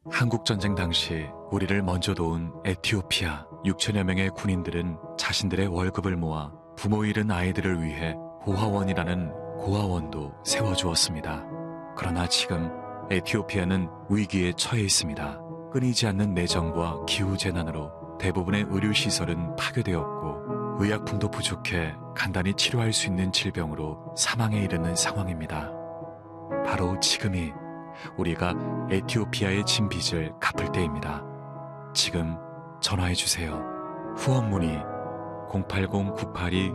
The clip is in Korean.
한국전쟁 당시 우리를 먼저 도운 에티오피아 6천여 명의 군인들은 자신들의 월급을 모아 부모 잃은 아이들을 위해 고아원이라는 고아원도 세워주었습니다. 그러나 지금 에티오피아는 위기에 처해 있습니다. 끊이지 않는 내정과 기후재난으로 대부분의 의료시설은 파괴되었고 의약품도 부족해 간단히 치료할 수 있는 질병으로 사망에 이르는 상황입니다. 바로 지금이 우리가 에티오피아에 진 빚을 갚을 때입니다. 지금 전화해주세요. 후원 문의 080-982